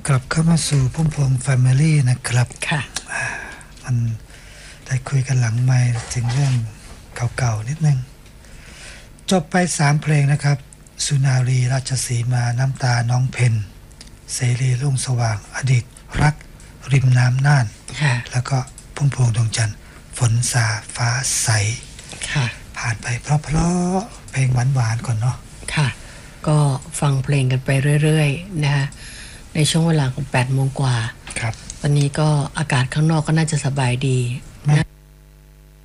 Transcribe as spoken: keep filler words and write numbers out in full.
กลับเข้ามาสู่พุ่มพวงแฟมิลี่นะครับค่ะมันได้คุยกันหลังไมค์ถึงเรื่องเก่าๆนิดนึงจบไปสามเพลงนะครับสุนารีราชสีมาน้ำตาน้องเพนเสรีรุ่งสว่างอดีตรักริมน้ำน่านแล้วก็พุ่มพวงดวงจันทร์ฝนสาฟ้าใสผ่านไปเพราะๆเพลงหวานๆก่อนเนาะค่ะก็ฟังเพลงกันไปเรื่อยๆนะฮะในช่วงเวลาของแปดโมงกว่าครับวันนี้ก็อากาศข้างนอกก็น่าจะสบายดีนะ